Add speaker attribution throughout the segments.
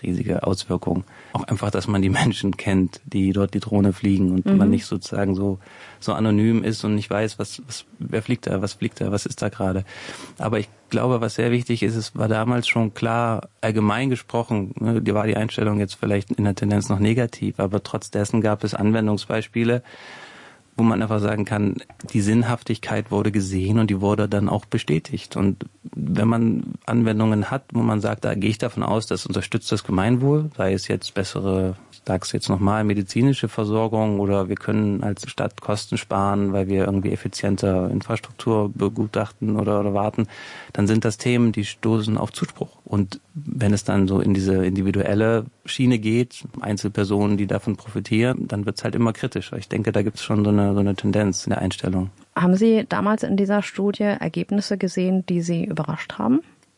Speaker 1: riesige Auswirkungen. Auch einfach, dass man die Menschen kennt, die dort die Drohne fliegen und man nicht sozusagen so anonym ist und nicht weiß, wer fliegt da, was ist da gerade. Aber ich glaube, was sehr wichtig ist, es war damals schon klar, allgemein gesprochen, war die Einstellung jetzt vielleicht in der Tendenz noch negativ, aber trotz dessen gab es Anwendungsbeispiele, wo man einfach sagen kann, die Sinnhaftigkeit wurde gesehen und die wurde dann auch bestätigt. Und wenn man Anwendungen hat, wo man sagt, da gehe ich davon aus, das unterstützt das Gemeinwohl, sei es jetzt bessere, ich sag's jetzt nochmal, medizinische Versorgung oder wir können als Stadt Kosten sparen, weil wir irgendwie effizienter Infrastruktur begutachten oder warten, dann sind das Themen, die stoßen auf Zuspruch. Und wenn es dann so in diese individuelle Schiene geht, Einzelpersonen, die davon profitieren, dann wird's halt immer kritischer. Ich denke, da gibt's schon so eine Tendenz in der Einstellung.
Speaker 2: Haben Sie damals in dieser Studie Ergebnisse gesehen, die Sie überrascht haben?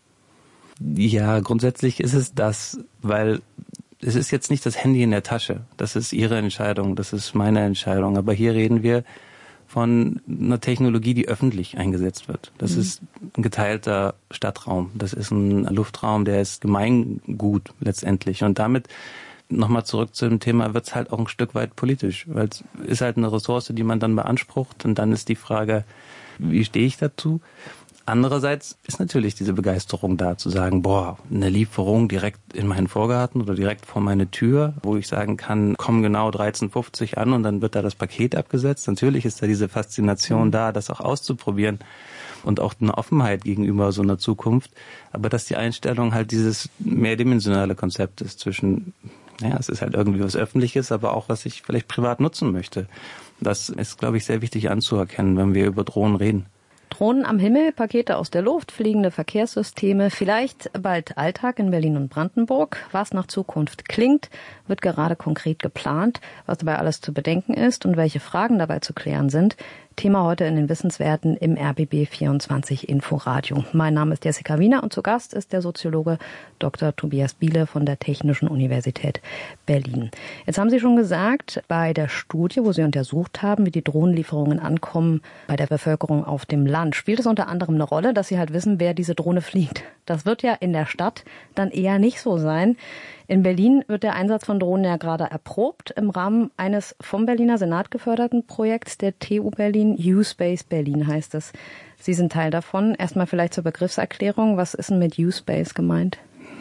Speaker 1: Ja, grundsätzlich ist es das, weil es ist jetzt nicht das Handy in der Tasche. Das ist Ihre Entscheidung, das ist meine Entscheidung. Aber hier reden wir von einer Technologie, die öffentlich eingesetzt wird. Das ist ein geteilter Stadtraum. Das ist ein Luftraum, der ist Gemeingut letztendlich. Und damit, nochmal zurück zu dem Thema, wird es halt auch ein Stück weit politisch. Weil es ist halt eine Ressource, die man dann beansprucht. Und dann ist die Frage, wie stehe ich dazu? Andererseits ist natürlich diese Begeisterung da, zu sagen, eine Lieferung direkt in meinen Vorgarten oder direkt vor meine Tür, wo ich sagen kann, komm genau 13:50 an und dann wird da das Paket abgesetzt. Natürlich ist da diese Faszination da, das auch auszuprobieren und auch eine Offenheit gegenüber so einer Zukunft. Aber dass die Einstellung halt dieses mehrdimensionale Konzept ist zwischen, es ist halt irgendwie was Öffentliches, aber auch was ich vielleicht privat nutzen möchte. Das ist, glaube ich, sehr wichtig anzuerkennen, wenn wir über Drohnen reden.
Speaker 2: Drohnen am Himmel, Pakete aus der Luft, fliegende Verkehrssysteme, vielleicht bald Alltag in Berlin und Brandenburg. Was nach Zukunft klingt, wird gerade konkret geplant, was dabei alles zu bedenken ist und welche Fragen dabei zu klären sind. Thema heute in den Wissenswerten im RBB 24 Inforadio. Mein Name ist Jessica Wiener und zu Gast ist der Soziologe Dr. Tobias Biele von der Technischen Universität Berlin. Jetzt haben Sie schon gesagt, bei der Studie, wo Sie untersucht haben, wie die Drohnenlieferungen ankommen bei der Bevölkerung auf dem Land, spielt es unter anderem eine Rolle, dass Sie halt wissen, wer diese Drohne fliegt. Das wird ja in der Stadt dann eher nicht so sein. In Berlin wird der Einsatz von Drohnen ja gerade erprobt im Rahmen eines vom Berliner Senat geförderten Projekts der TU Berlin. U-Space Berlin heißt es. Sie sind Teil davon. Erstmal vielleicht zur Begriffserklärung. Was ist denn mit U-Space gemeint?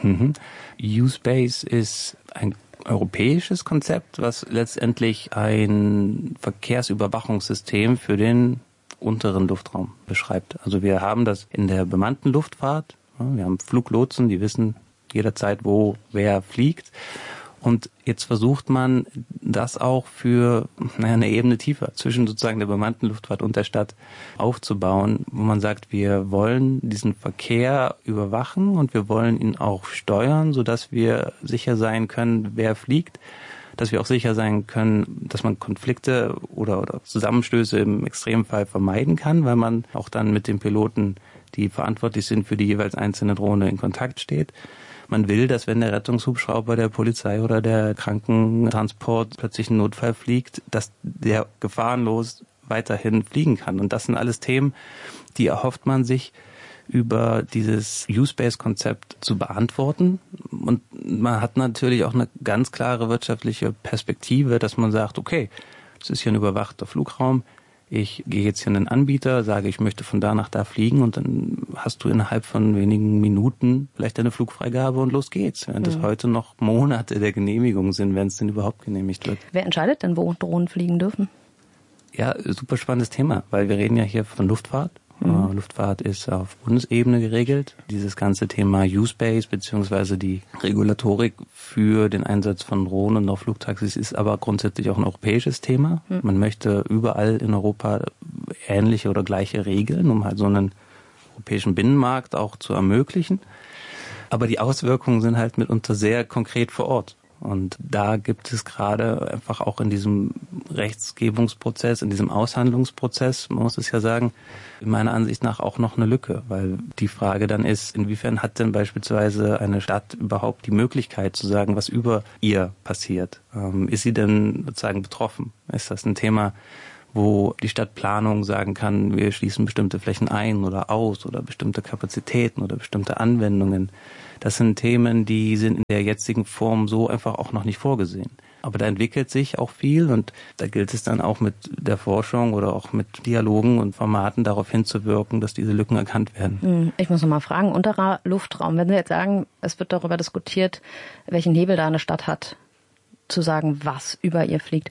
Speaker 1: U-Space ist ein europäisches Konzept, was letztendlich ein Verkehrsüberwachungssystem für den unteren Luftraum beschreibt. Also wir haben das in der bemannten Luftfahrt. Wir haben Fluglotsen, die wissen jederzeit, wo wer fliegt. Und jetzt versucht man, das auch für eine Ebene tiefer zwischen sozusagen der bemannten Luftfahrt und der Stadt aufzubauen, wo man sagt, wir wollen diesen Verkehr überwachen und wir wollen ihn auch steuern, sodass wir sicher sein können, wer fliegt, dass wir auch sicher sein können, dass man Konflikte oder Zusammenstöße im Extremfall vermeiden kann, weil man auch dann mit den Piloten, die verantwortlich sind für die jeweils einzelne Drohne, in Kontakt steht. Man will, dass wenn der Rettungshubschrauber der Polizei oder der Krankentransport plötzlich einen Notfall fliegt, dass der gefahrenlos weiterhin fliegen kann. Und das sind alles Themen, die erhofft man sich über dieses U-Space-Konzept zu beantworten. Und man hat natürlich auch eine ganz klare wirtschaftliche Perspektive, dass man sagt, okay, es ist hier ein überwachter Flugraum, ich gehe jetzt hier in einen Anbieter, sage, ich möchte von da nach da fliegen und dann hast du innerhalb von wenigen Minuten vielleicht eine Flugfreigabe und los geht's. Während es heute noch Monate der Genehmigung sind, wenn es denn überhaupt genehmigt wird.
Speaker 2: Wer entscheidet denn, wo Drohnen fliegen dürfen?
Speaker 1: Ja, super spannendes Thema, weil wir reden ja hier von Luftfahrt. Luftfahrt ist auf Bundesebene geregelt. Dieses ganze Thema U-Space beziehungsweise die Regulatorik für den Einsatz von Drohnen und auch Flugtaxis ist aber grundsätzlich auch ein europäisches Thema. Man möchte überall in Europa ähnliche oder gleiche Regeln, um halt so einen europäischen Binnenmarkt auch zu ermöglichen. Aber die Auswirkungen sind halt mitunter sehr konkret vor Ort. Und da gibt es gerade einfach auch in diesem Rechtsgebungsprozess, in diesem Aushandlungsprozess, man muss es ja sagen, meiner Ansicht nach auch noch eine Lücke, weil die Frage dann ist, inwiefern hat denn beispielsweise eine Stadt überhaupt die Möglichkeit zu sagen, was über ihr passiert? Ist sie denn sozusagen betroffen? Ist das ein Thema, wo die Stadtplanung sagen kann, wir schließen bestimmte Flächen ein oder aus oder bestimmte Kapazitäten oder bestimmte Anwendungen. Das sind Themen, die sind in der jetzigen Form so einfach auch noch nicht vorgesehen. Aber da entwickelt sich auch viel und da gilt es dann auch mit der Forschung oder auch mit Dialogen und Formaten darauf hinzuwirken, dass diese Lücken erkannt werden.
Speaker 2: Ich muss noch mal fragen, unterer Luftraum, wenn Sie jetzt sagen, es wird darüber diskutiert, welchen Hebel da eine Stadt hat, zu sagen, was über ihr fliegt.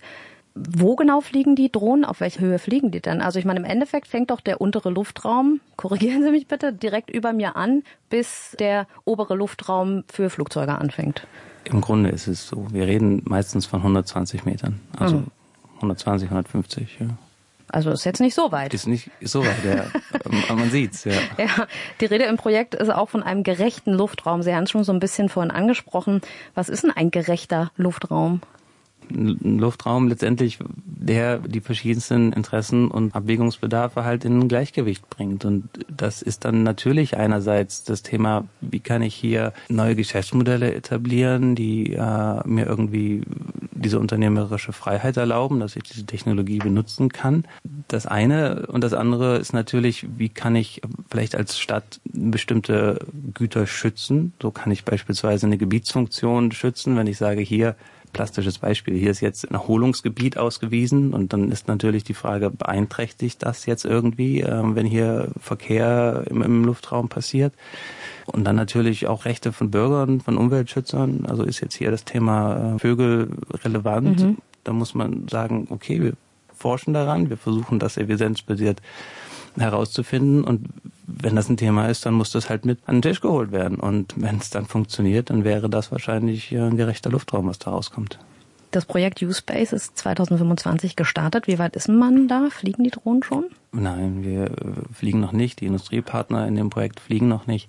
Speaker 2: Wo genau fliegen die Drohnen? Auf welche Höhe fliegen die denn? Also ich meine, im Endeffekt fängt doch der untere Luftraum, korrigieren Sie mich bitte, direkt über mir an, bis der obere Luftraum für Flugzeuge anfängt.
Speaker 1: Im Grunde ist es so. Wir reden meistens von 120 Metern. Also 120, 150, ja.
Speaker 2: Also ist jetzt nicht so weit.
Speaker 1: Ist nicht so weit, ja. Aber man sieht's, ja.
Speaker 2: Ja, die Rede im Projekt ist auch von einem gerechten Luftraum. Sie haben es schon so ein bisschen vorhin angesprochen. Was ist denn ein gerechter Luftraum?
Speaker 1: Ein Luftraum letztendlich, der die verschiedensten Interessen und Abwägungsbedarfe halt in ein Gleichgewicht bringt. Und das ist dann natürlich einerseits das Thema, wie kann ich hier neue Geschäftsmodelle etablieren, die mir irgendwie diese unternehmerische Freiheit erlauben, dass ich diese Technologie benutzen kann. Das eine. Und das andere ist natürlich, wie kann ich vielleicht als Stadt bestimmte Güter schützen. So kann ich beispielsweise eine Gebietsfunktion schützen, wenn ich sage, hier, plastisches Beispiel, hier ist jetzt ein Erholungsgebiet ausgewiesen und dann ist natürlich die Frage, beeinträchtigt das jetzt irgendwie, wenn hier Verkehr im Luftraum passiert? Und dann natürlich auch Rechte von Bürgern, von Umweltschützern. Also ist jetzt hier das Thema Vögel relevant. Da muss man sagen, okay, wir forschen daran, wir versuchen das evidenzbasiert herauszufinden und wenn das ein Thema ist, dann muss das halt mit an den Tisch geholt werden und wenn es dann funktioniert, dann wäre das wahrscheinlich ein gerechter Luftraum, was da rauskommt.
Speaker 2: Das Projekt U-Space ist 2025 gestartet. Wie weit ist man da? Fliegen die Drohnen schon?
Speaker 1: Nein, wir fliegen noch nicht. Die Industriepartner in dem Projekt fliegen noch nicht.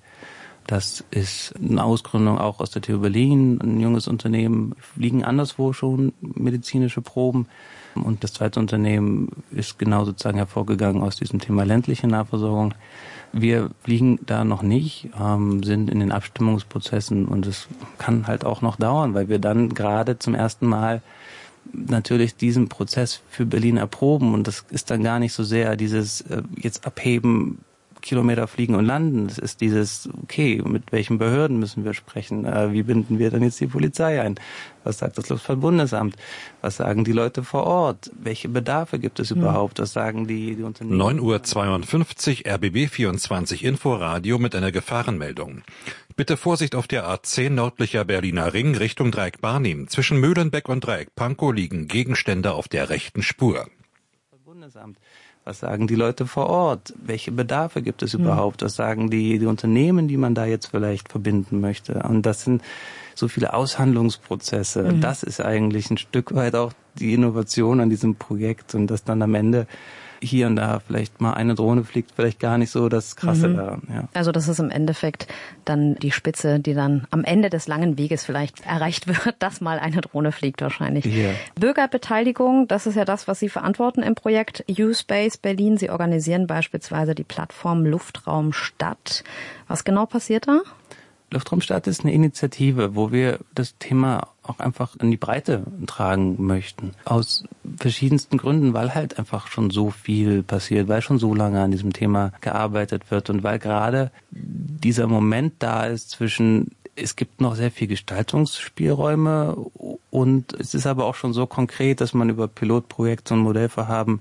Speaker 1: Das ist eine Ausgründung auch aus der TU Berlin, ein junges Unternehmen. Fliegen anderswo schon medizinische Proben. Und das zweite Unternehmen ist genau sozusagen hervorgegangen aus diesem Thema ländliche Nahversorgung. Wir fliegen da noch nicht, sind in den Abstimmungsprozessen und es kann halt auch noch dauern, weil wir dann gerade zum ersten Mal natürlich diesen Prozess für Berlin erproben und das ist dann gar nicht so sehr dieses jetzt abheben, Kilometer fliegen und landen. Das ist dieses, okay, mit welchen Behörden müssen wir sprechen? Wie binden wir dann jetzt die Polizei ein? Was sagt das Luftfahrtbundesamt? Was sagen die Leute vor Ort? Welche Bedarfe gibt es überhaupt? Was sagen die Unternehmen?
Speaker 3: 9:52 Uhr RBB 24 Inforadio mit einer Gefahrenmeldung. Bitte Vorsicht auf der A10 nördlicher Berliner Ring Richtung Dreieck Barnim. Zwischen Mühlenbeck und Dreieck Pankow liegen Gegenstände auf der rechten Spur.
Speaker 1: Bundesamt. Was sagen die Leute vor Ort? Welche Bedarfe gibt es überhaupt? Was sagen die Unternehmen, die man da jetzt vielleicht verbinden möchte? Und das sind so viele Aushandlungsprozesse. Das ist eigentlich ein Stück weit auch die Innovation an diesem Projekt und dass dann am Ende hier und da vielleicht mal eine Drohne fliegt, vielleicht gar nicht so das Krasse daran. Ja.
Speaker 2: Also das ist im Endeffekt dann die Spitze, die dann am Ende des langen Weges vielleicht erreicht wird, dass mal eine Drohne fliegt wahrscheinlich.
Speaker 1: Yeah.
Speaker 2: Bürgerbeteiligung, das ist ja das, was Sie verantworten im Projekt U-Space Berlin. Sie organisieren beispielsweise die Plattform Luftraum Stadt. Was genau passiert da?
Speaker 1: Luftraumstadt ist eine Initiative, wo wir das Thema auch einfach in die Breite tragen möchten. Aus verschiedensten Gründen, weil halt einfach schon so viel passiert, weil schon so lange an diesem Thema gearbeitet wird und weil gerade dieser Moment da ist zwischen, es gibt noch sehr viel Gestaltungsspielräume und es ist aber auch schon so konkret, dass man über Pilotprojekte und Modellvorhaben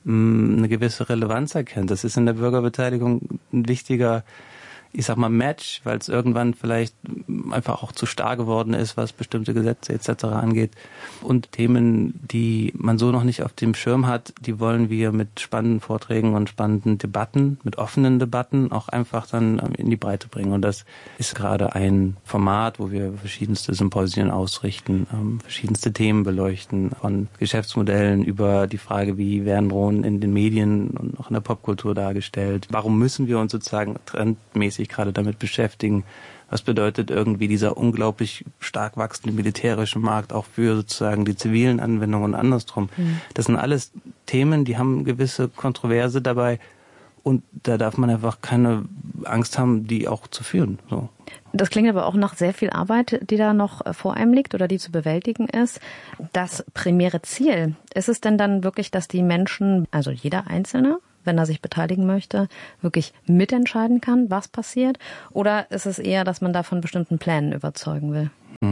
Speaker 1: eine gewisse Relevanz erkennt. Das ist in der Bürgerbeteiligung ein wichtiger, ich sag mal, Match, weil es irgendwann vielleicht einfach auch zu starr geworden ist, was bestimmte Gesetze etc. angeht. Und Themen, die man so noch nicht auf dem Schirm hat, die wollen wir mit spannenden Vorträgen und spannenden Debatten, mit offenen Debatten auch einfach dann in die Breite bringen. Und das ist gerade ein Format, wo wir verschiedenste Symposien ausrichten, verschiedenste Themen beleuchten, von Geschäftsmodellen über die Frage, wie werden Drohnen in den Medien und auch in der Popkultur dargestellt. Warum müssen wir uns sozusagen trendmäßig gerade damit beschäftigen? Was bedeutet irgendwie dieser unglaublich stark wachsende militärische Markt auch für sozusagen die zivilen Anwendungen und andersrum? Das sind alles Themen, die haben gewisse Kontroverse dabei und da darf man einfach keine Angst haben, die auch zu führen. So.
Speaker 2: Das klingt aber auch nach sehr viel Arbeit, die da noch vor einem liegt oder die zu bewältigen ist. Das primäre Ziel, ist es denn dann wirklich, dass die Menschen, also jeder Einzelne, wenn er sich beteiligen möchte, wirklich mitentscheiden kann, was passiert? Oder ist es eher, dass man da von bestimmten Plänen überzeugen will?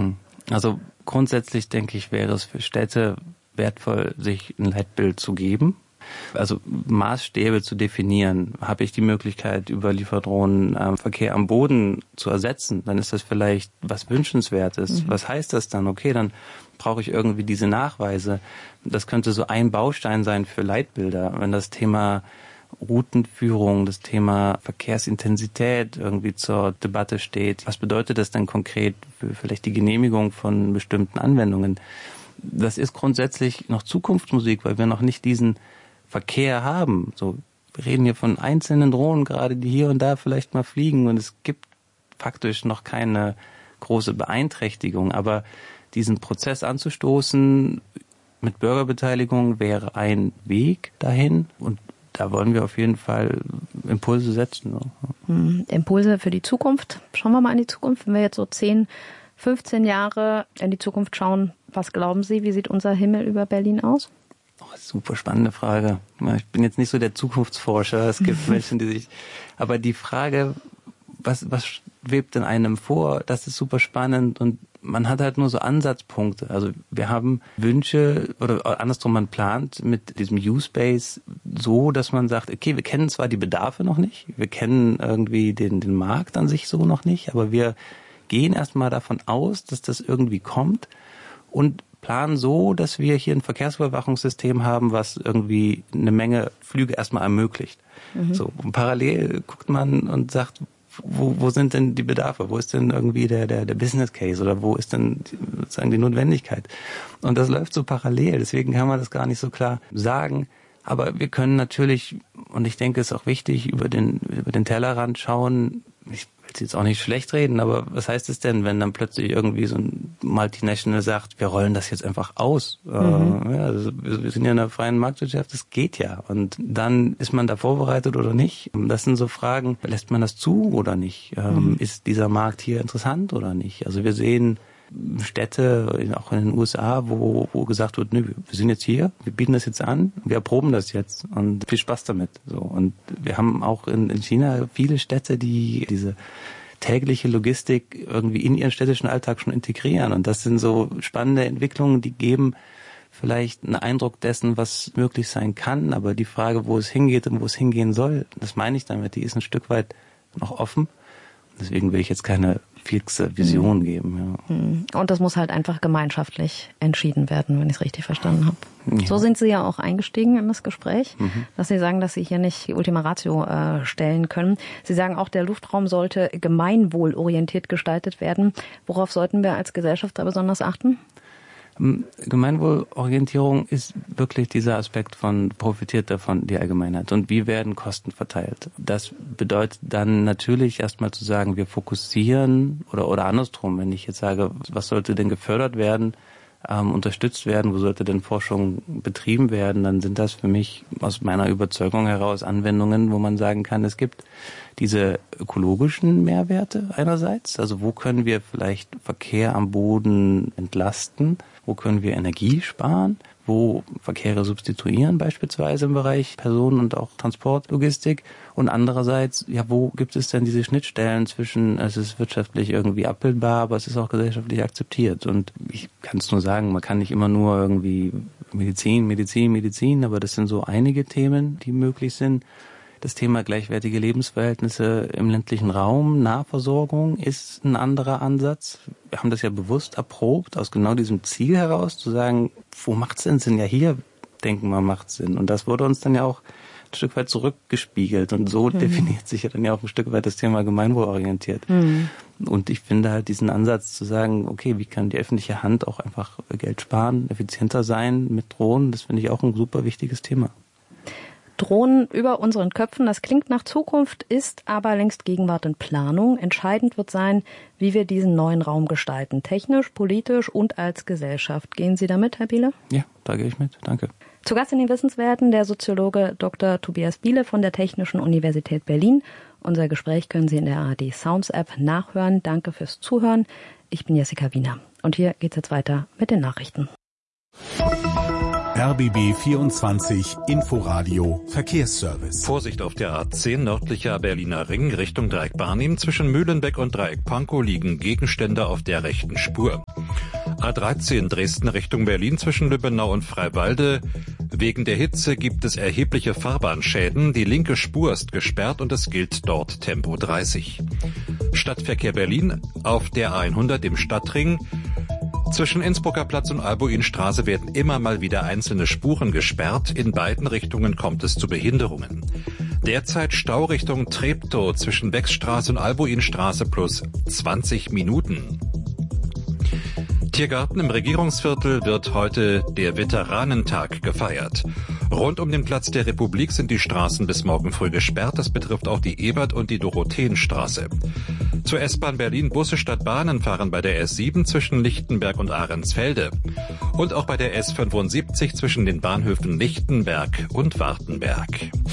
Speaker 1: Also grundsätzlich denke ich, wäre es für Städte wertvoll, sich ein Leitbild zu geben. Also Maßstäbe zu definieren. Habe ich die Möglichkeit, über Lieferdrohnen Verkehr am Boden zu ersetzen, dann ist das vielleicht was Wünschenswertes. Was heißt das dann? Okay, dann brauche ich irgendwie diese Nachweise. Das könnte so ein Baustein sein für Leitbilder. Wenn das Thema Routenführung, das Thema Verkehrsintensität irgendwie zur Debatte steht. Was bedeutet das denn konkret für vielleicht die Genehmigung von bestimmten Anwendungen? Das ist grundsätzlich noch Zukunftsmusik, weil wir noch nicht diesen Verkehr haben. So, wir reden hier von einzelnen Drohnen gerade, die hier und da vielleicht mal fliegen und es gibt faktisch noch keine große Beeinträchtigung. Aber diesen Prozess anzustoßen mit Bürgerbeteiligung wäre ein Weg dahin und da wollen wir auf jeden Fall Impulse setzen.
Speaker 2: Impulse für die Zukunft. Schauen wir mal in die Zukunft. Wenn wir jetzt so 10, 15 Jahre in die Zukunft schauen, was glauben Sie, wie sieht unser Himmel über Berlin aus?
Speaker 1: Super spannende Frage. Ich bin jetzt nicht so der Zukunftsforscher. Es gibt Menschen, die sich... Aber die Frage, was schwebt in einem vor, das ist super spannend und man hat halt nur so Ansatzpunkte. Also wir haben Wünsche oder andersrum, man plant mit diesem U-Space so, dass man sagt, okay, wir kennen zwar die Bedarfe noch nicht, wir kennen irgendwie den Markt an sich so noch nicht, aber wir gehen erstmal davon aus, dass das irgendwie kommt und planen so, dass wir hier ein Verkehrsüberwachungssystem haben, was irgendwie eine Menge Flüge erstmal ermöglicht. So, und parallel guckt man und sagt, wo sind denn die Bedarfe? Wo ist denn irgendwie der Business Case oder wo ist denn sozusagen die Notwendigkeit? Und das läuft so parallel, deswegen kann man das gar nicht so klar sagen. Aber wir können natürlich, und ich denke, es ist auch wichtig, über den Tellerrand schauen. Ich will es jetzt auch nicht schlecht reden, aber was heißt es denn, wenn dann plötzlich irgendwie so ein Multinational sagt, wir rollen das jetzt einfach aus? Also wir sind ja in einer freien Marktwirtschaft, das geht ja. Und dann ist man da vorbereitet oder nicht? Das sind so Fragen, lässt man das zu oder nicht? Ist dieser Markt hier interessant oder nicht? Also wir sehen Städte, auch in den USA, wo gesagt wird, nö, wir sind jetzt hier, wir bieten das jetzt an, wir erproben das jetzt und viel Spaß damit. So. Und wir haben auch in China viele Städte, die diese tägliche Logistik irgendwie in ihren städtischen Alltag schon integrieren. Und das sind so spannende Entwicklungen, die geben vielleicht einen Eindruck dessen, was möglich sein kann. Aber die Frage, wo es hingeht und wo es hingehen soll, das meine ich damit, die ist ein Stück weit noch offen. Deswegen will ich jetzt keine fixe Vision geben. Ja.
Speaker 2: Und das muss halt einfach gemeinschaftlich entschieden werden, wenn ich es richtig verstanden habe. Ja. So sind Sie ja auch eingestiegen in das Gespräch, dass Sie sagen, dass Sie hier nicht die Ultima Ratio stellen können. Sie sagen auch, der Luftraum sollte gemeinwohlorientiert gestaltet werden. Worauf sollten wir als Gesellschaft da besonders achten?
Speaker 1: Gemeinwohlorientierung ist wirklich dieser Aspekt von, profitiert davon die Allgemeinheit und wie werden Kosten verteilt. Das bedeutet dann natürlich erstmal zu sagen, wir fokussieren oder andersrum, wenn ich jetzt sage, was sollte denn gefördert werden, unterstützt werden, wo sollte denn Forschung betrieben werden, dann sind das für mich aus meiner Überzeugung heraus Anwendungen, wo man sagen kann, es gibt diese ökologischen Mehrwerte einerseits, also wo können wir vielleicht Verkehr am Boden entlasten, wo können wir Energie sparen, wo Verkehre substituieren beispielsweise im Bereich Personen- und auch Transportlogistik und andererseits, ja, wo gibt es denn diese Schnittstellen zwischen, es ist wirtschaftlich irgendwie abbildbar, aber es ist auch gesellschaftlich akzeptiert und ich kann es nur sagen, man kann nicht immer nur irgendwie Medizin, aber das sind so einige Themen, die möglich sind. Das Thema gleichwertige Lebensverhältnisse im ländlichen Raum, Nahversorgung ist ein anderer Ansatz. Wir haben das ja bewusst erprobt, aus genau diesem Ziel heraus, zu sagen, wo macht es denn Sinn? Ja, hier denken wir, macht Sinn. Und das wurde uns dann ja auch ein Stück weit zurückgespiegelt. Und so definiert sich ja dann ja auch ein Stück weit das Thema gemeinwohlorientiert. Und ich finde halt diesen Ansatz zu sagen, okay, wie kann die öffentliche Hand auch einfach Geld sparen, effizienter sein mit Drohnen, das finde ich auch ein super wichtiges Thema.
Speaker 2: Drohnen über unseren Köpfen, das klingt nach Zukunft, ist aber längst Gegenwart und Planung. Entscheidend wird sein, wie wir diesen neuen Raum gestalten, technisch, politisch und als Gesellschaft. Gehen Sie damit, Herr Biele?
Speaker 1: Ja, da gehe ich mit. Danke.
Speaker 2: Zu Gast in den Wissenswerten der Soziologe Dr. Tobias Biele von der Technischen Universität Berlin Unser Gespräch können Sie in der ARD Sounds App nachhören. Danke fürs Zuhören. Ich bin Jessica Wiener. Und hier geht's jetzt weiter mit den Nachrichten.
Speaker 4: RBB 24 Inforadio Verkehrsservice.
Speaker 3: Vorsicht auf der A10 nördlicher Berliner Ring Richtung Dreieck-Barnim. Zwischen Mühlenbeck und Dreieck-Pankow liegen Gegenstände auf der rechten Spur. A13 Dresden Richtung Berlin zwischen Lübbenau und Freiwalde. Wegen der Hitze gibt es erhebliche Fahrbahnschäden. Die linke Spur ist gesperrt und es gilt dort Tempo 30. Stadtverkehr Berlin auf der A100 im Stadtring. Zwischen Innsbrucker Platz und Albuinstraße werden immer mal wieder einzelne Spuren gesperrt. In beiden Richtungen kommt es zu Behinderungen. Derzeit Stau Richtung Treptow zwischen Wechsstraße und Albuinstraße plus 20 Minuten. Tiergarten im Regierungsviertel wird heute der Veteranentag gefeiert. Rund um den Platz der Republik sind die Straßen bis morgen früh gesperrt. Das betrifft auch die Ebert- und die Dorotheenstraße. Zur S-Bahn Berlin Busse statt Bahnen fahren bei der S7 zwischen Lichtenberg und Ahrensfelde. Und auch bei der S75 zwischen den Bahnhöfen Lichtenberg und Wartenberg.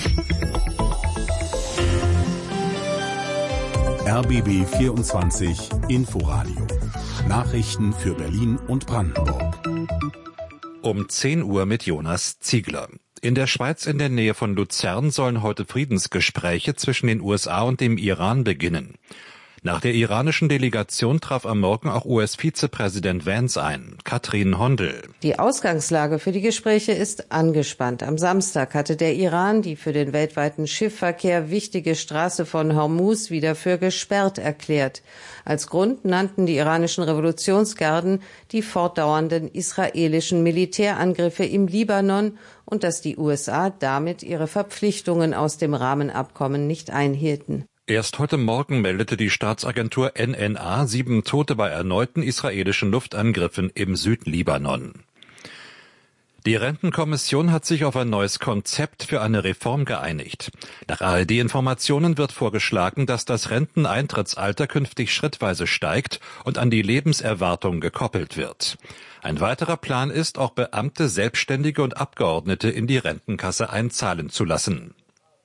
Speaker 4: RBB 24 Inforadio. Nachrichten für Berlin und Brandenburg.
Speaker 3: Um 10 Uhr mit Jonas Ziegler. In der Schweiz in der Nähe von Luzern sollen heute Friedensgespräche zwischen den USA und dem Iran beginnen. Nach der iranischen Delegation traf am Morgen auch US-Vizepräsident Vance ein. Katrin Hondel.
Speaker 5: Die Ausgangslage für die Gespräche ist angespannt. Am Samstag hatte der Iran die für den weltweiten Schiffverkehr wichtige Straße von Hormuz wieder für gesperrt erklärt. Als Grund nannten die iranischen Revolutionsgarden die fortdauernden israelischen Militärangriffe im Libanon und dass die USA damit ihre Verpflichtungen aus dem Rahmenabkommen nicht einhielten.
Speaker 3: Erst heute Morgen meldete die Staatsagentur NNA 7 Tote bei erneuten israelischen Luftangriffen im Südlibanon. Die Rentenkommission hat sich auf ein neues Konzept für eine Reform geeinigt. Nach ARD-Informationen wird vorgeschlagen, dass das Renteneintrittsalter künftig schrittweise steigt und an die Lebenserwartung gekoppelt wird. Ein weiterer Plan ist, auch Beamte, Selbstständige und Abgeordnete in die Rentenkasse einzahlen zu lassen.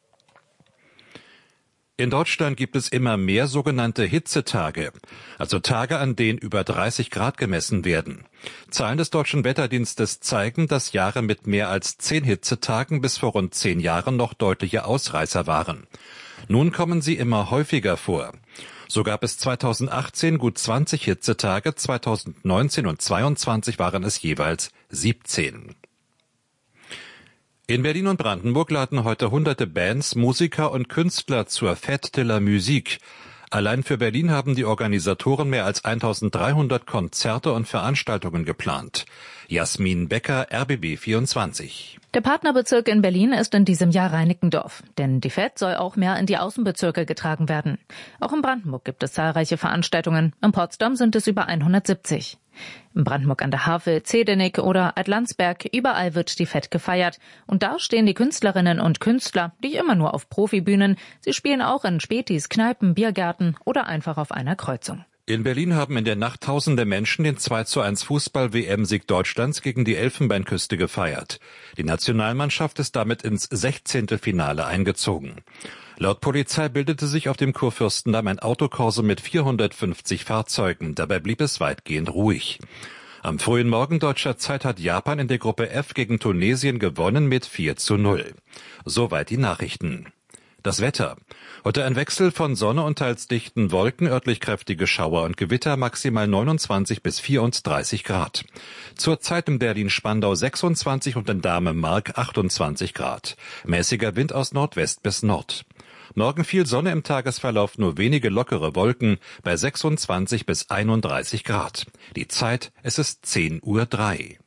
Speaker 3: In Deutschland gibt es immer mehr sogenannte Hitzetage, also Tage, an denen über 30 Grad gemessen werden. Zahlen des Deutschen Wetterdienstes zeigen, dass Jahre mit mehr als 10 Hitzetagen bis vor rund 10 Jahren noch deutliche Ausreißer waren. Nun kommen sie immer häufiger vor. So gab es 2018 gut 20 Hitzetage, 2019 und 2022 waren es jeweils 17. In Berlin und Brandenburg laden heute hunderte Bands, Musiker und Künstler zur Fête de la Musique. Allein für Berlin haben die Organisatoren mehr als 1300 Konzerte und Veranstaltungen geplant. Jasmin Becker, RBB 24.
Speaker 6: Der Partnerbezirk in Berlin ist in diesem Jahr Reinickendorf, denn die Fête soll auch mehr in die Außenbezirke getragen werden. Auch in Brandenburg gibt es zahlreiche Veranstaltungen. In Potsdam sind es über 170. In Brandenburg an der Havel, Zedenick oder Adlandsberg, überall wird die Fête gefeiert. Und da stehen die Künstlerinnen und Künstler, nicht immer nur auf Profibühnen. Sie spielen auch in Spätis, Kneipen, Biergärten oder einfach auf einer Kreuzung.
Speaker 3: In Berlin haben in der Nacht tausende Menschen den 2:1 Fußball-WM-Sieg Deutschlands gegen die Elfenbeinküste gefeiert. Die Nationalmannschaft ist damit ins 16. Finale eingezogen. Laut Polizei bildete sich auf dem Kurfürstendamm ein Autokorso mit 450 Fahrzeugen. Dabei blieb es weitgehend ruhig. Am frühen Morgen deutscher Zeit hat Japan in der Gruppe F gegen Tunesien gewonnen mit 4:0. Soweit die Nachrichten. Das Wetter. Heute ein Wechsel von Sonne und teils dichten Wolken, örtlich kräftige Schauer und Gewitter, maximal 29 bis 34 Grad. Zurzeit in Berlin-Spandau 26 und in Dahme-Mark 28 Grad. Mäßiger Wind aus Nordwest bis Nord. Morgen viel Sonne im Tagesverlauf, nur wenige lockere Wolken bei 26 bis 31 Grad. Die Zeit, es ist 10:03 Uhr.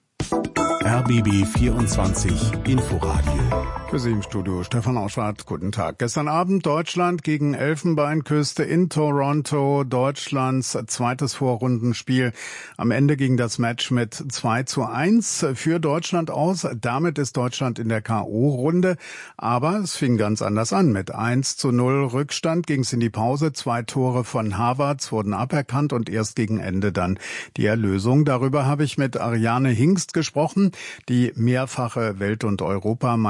Speaker 4: RBB 24 Inforadio.
Speaker 7: Für Sie im Studio Stefan Auschwart. Guten Tag. Gestern Abend Deutschland gegen Elfenbeinküste in Toronto. Deutschlands zweites Vorrundenspiel. Am Ende ging das Match mit 2:1 für Deutschland aus. Damit ist Deutschland in der K.O.-Runde. Aber es fing ganz anders an. Mit 1:0 Rückstand ging es in die Pause. 2 Tore von Havertz wurden aberkannt und erst gegen Ende dann die Erlösung. Darüber habe ich mit Ariane Hingst gesprochen. Die mehrfache Welt- und Europameisterin ist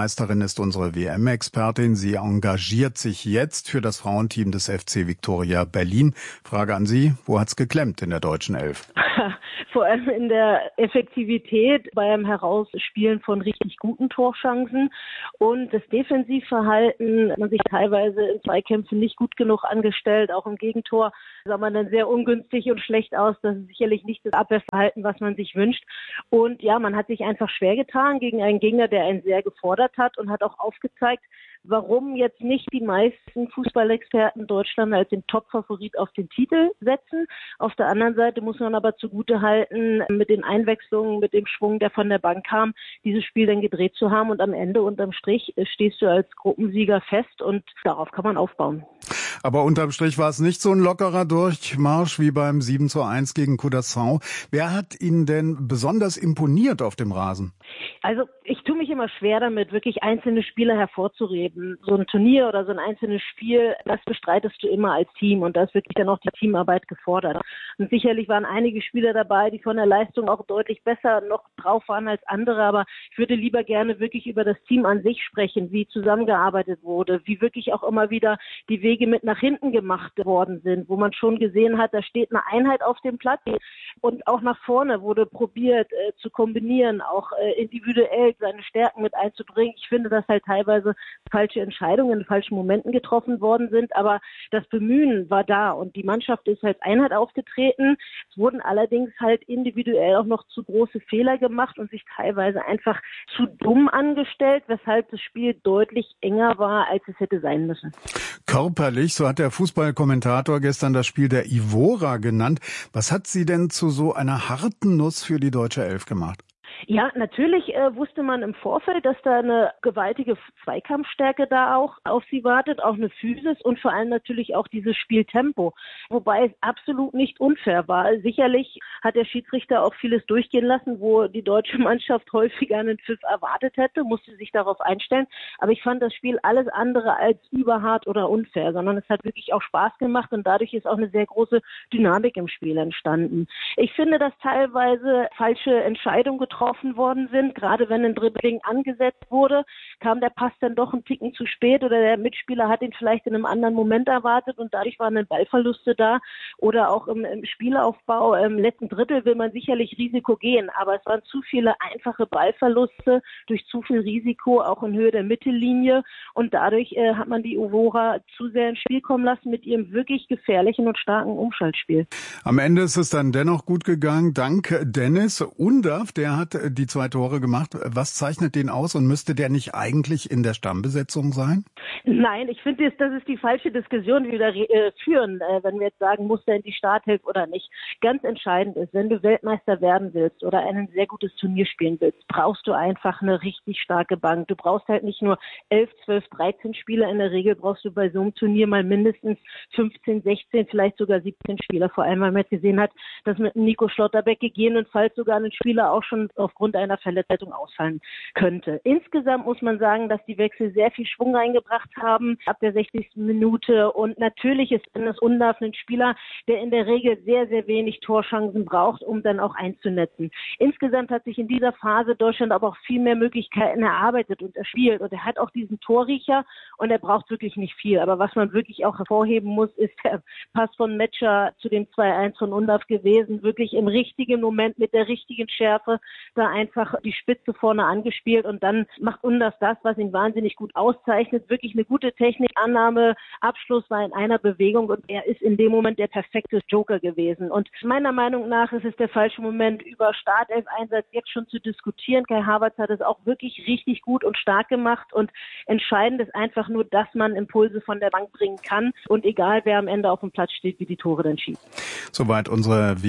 Speaker 7: ist unsere WM-Expertin. Sie engagiert sich jetzt für das Frauenteam des FC Viktoria Berlin. Frage an Sie, wo hat's geklemmt in der deutschen Elf?
Speaker 8: Vor allem in der Effektivität beim Herausspielen von richtig guten Torchancen und das Defensivverhalten. Man sich teilweise in Zweikämpfen nicht gut genug angestellt, auch im Gegentor sah man dann sehr ungünstig und schlecht aus. Das ist sicherlich nicht das Abwehrverhalten, was man sich wünscht. Und ja, man hat sich einfach schwer getan gegen einen Gegner, der einen sehr gefordert hat und hat auch aufgezeigt, warum jetzt nicht die meisten Fußballexperten Deutschland als den Top-Favorit auf den Titel setzen. Auf der anderen Seite muss man aber zugutehalten, mit den Einwechslungen, mit dem Schwung, der von der Bank kam, dieses Spiel dann gedreht zu haben und am Ende unterm Strich stehst du als Gruppensieger fest und darauf kann man aufbauen.
Speaker 7: Aber unterm Strich war es nicht so ein lockerer Durchmarsch wie beim 7:1 gegen Curaçao. Wer hat Ihnen denn besonders imponiert auf dem Rasen?
Speaker 8: Also ich tue mich immer schwer damit, wirklich einzelne Spieler hervorzuheben. So ein Turnier oder so ein einzelnes Spiel, das bestreitest du immer als Team und da ist wirklich dann auch die Teamarbeit gefordert. Und sicherlich waren einige Spieler dabei, die von der Leistung auch deutlich besser noch drauf waren als andere, aber ich würde lieber gerne wirklich über das Team an sich sprechen, wie zusammengearbeitet wurde, wie wirklich auch immer wieder die Wege mit nach hinten gemacht worden sind, wo man schon gesehen hat, da steht eine Einheit auf dem Platz und auch nach vorne wurde probiert zu kombinieren, auch individuell seine Stärken mit einzubringen. Ich finde, dass halt teilweise falsche Entscheidungen in falschen Momenten getroffen worden sind, aber das Bemühen war da und die Mannschaft ist als Einheit aufgetreten. Es wurden allerdings halt individuell auch noch zu große Fehler gemacht und sich teilweise einfach zu dumm angestellt, weshalb das Spiel deutlich enger war, als es hätte sein müssen.
Speaker 7: Körperlich, so hat der Fußballkommentator gestern das Spiel der Ivora genannt. Was hat sie denn zu so einer harten Nuss für die deutsche Elf gemacht?
Speaker 8: Ja, natürlich wusste man im Vorfeld, dass da eine gewaltige Zweikampfstärke da auch auf sie wartet, auch eine Physis und vor allem natürlich auch dieses Spieltempo, wobei es absolut nicht unfair war. Sicherlich hat der Schiedsrichter auch vieles durchgehen lassen, wo die deutsche Mannschaft häufiger einen Pfiff erwartet hätte, musste sich darauf einstellen, aber ich fand das Spiel alles andere als überhart oder unfair, sondern es hat wirklich auch Spaß gemacht und dadurch ist auch eine sehr große Dynamik im Spiel entstanden. Ich finde, dass teilweise falsche Entscheidungen getroffen worden sind. Gerade wenn ein Dribbling angesetzt wurde, kam der Pass dann doch einen Ticken zu spät oder der Mitspieler hat ihn vielleicht in einem anderen Moment erwartet und dadurch waren dann Ballverluste da oder auch im Spielaufbau. Im letzten Drittel will man sicherlich Risiko gehen, aber es waren zu viele einfache Ballverluste durch zu viel Risiko, auch in Höhe der Mittellinie und dadurch hat man die Ivora zu sehr ins Spiel kommen lassen mit ihrem wirklich gefährlichen und starken Umschaltspiel.
Speaker 7: Am Ende ist es dann dennoch gut gegangen, dank Dennis Undav, der hat die 2 Tore gemacht. Was zeichnet den aus und müsste der nicht eigentlich in der Stammbesetzung sein?
Speaker 8: Nein, ich finde, das ist die falsche Diskussion, die wir da führen, wenn wir jetzt sagen, muss der in die Startelf oder nicht. Ganz entscheidend ist, wenn du Weltmeister werden willst oder ein sehr gutes Turnier spielen willst, brauchst du einfach eine richtig starke Bank. Du brauchst halt nicht nur 11, 12, 13 Spieler. In der Regel brauchst du bei so einem Turnier mal mindestens 15, 16, vielleicht sogar 17 Spieler. Vor allem, weil man jetzt gesehen hat, dass mit Nico Schlotterbeck gegebenenfalls sogar ein Spieler auch schon aufgrund einer Verletzung ausfallen könnte. Insgesamt muss man sagen, dass die Wechsel sehr viel Schwung reingebracht haben ab der 60. Minute und natürlich ist Dennis Undav ein Spieler, der in der Regel sehr, sehr wenig Torchancen braucht, um dann auch einzunetzen. Insgesamt hat sich in dieser Phase Deutschland aber auch viel mehr Möglichkeiten erarbeitet und erspielt und er hat auch diesen Torriecher und er braucht wirklich nicht viel. Aber was man wirklich auch hervorheben muss, ist der Pass von Metscher zu dem 2-1 von Undav gewesen, wirklich im richtigen Moment mit der richtigen Schärfe da einfach die Spitze vorne angespielt und dann macht Undav das, was ihn wahnsinnig gut auszeichnet. Wirklich eine gute Technik, Annahme, Abschluss war in einer Bewegung und er ist in dem Moment der perfekte Joker gewesen. Und meiner Meinung nach ist es der falsche Moment, über Startelf-Einsatz jetzt schon zu diskutieren. Kai Havertz hat es auch wirklich richtig gut und stark gemacht und entscheidend ist einfach nur, dass man Impulse von der Bank bringen kann und egal, wer am Ende auf dem Platz steht, wie die Tore dann schießt.
Speaker 7: Soweit unsere